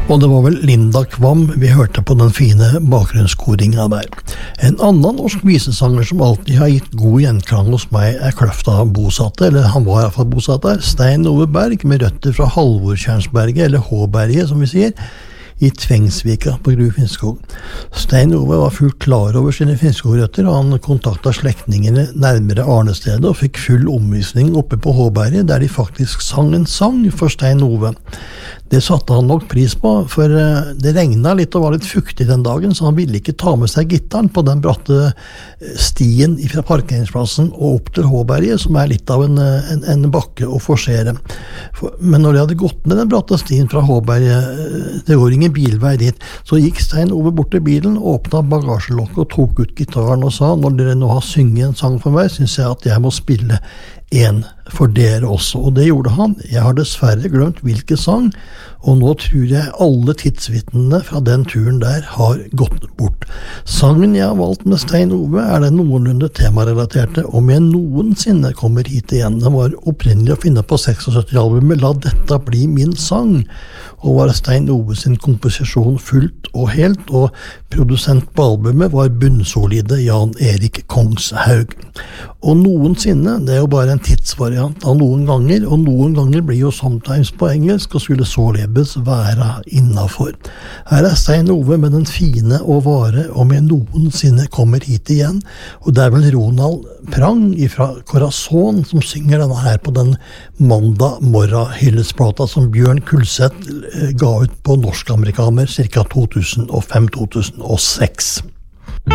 Og det var vel Linda Kvam vi hørte på den fine bakgrunnskoringen der. En annen norsk visesanger som alltid har gitt god gjenklang hos meg Kløfta bosatte, eller han var i hvert fall bosatt der, Stein Ove Berg med røtter fra Halvortjernsberget, eller Håberget som vi sier, i Tvengsvika på Gru Finnskog. Stein Ove var fullt klar over sine Finnskog-røtter, og han kontaktet slektningene nærmere Arnestedet og fikk full omvisning oppe på Håberget, der de faktisk sang en sang for Stein Ove. Det satte han nok pris på, for det regnet litt og var litt fuktig den dagen, så han ville ikke ta med seg gitaren på den bratte stien fra parkeringsplassen og opp til Håberget, som litt av en bakke å forsere. Men når de hadde gått ned den bratte stien fra Håberget, det går ingen bilvei dit, så gikk Stein Ove bort til bilen, åpnet bagasjelokket og tok ut gitaren og sa, når dere nå har synget en sang for meg, synes jeg at jeg må spille en for dere også, og det gjorde han. Jeg har dessverre glemt hvilken sang, og nå tror jeg alle tidsvitnene fra den turen der har gått bort. Sangen jeg har valgt med Stein Ove den noenlunde temarelaterte, om jeg noensinne kommer hit igjen. Den var opprinnelig å finne på 76-albumet La dette bli min sang, og var Stein Ove sin komposisjon fullt og helt, og produsent på albumet var bunnsolide Jan Erik Kongshaug. Og noensinne, det jo bare en tidsvariant av noen ganger, og noen ganger blir jo sometimes på engelsk, og skulle således være innafor. Her Stein Ove med den fine og vare om jeg noensinne kommer hit igjen, og det vel Ronald Prang fra Corazon som synger denne her på den mandag morgenhyllesplata som Bjørn Kulseth ga ut på norsk-amerikaner cirka 2005-2006.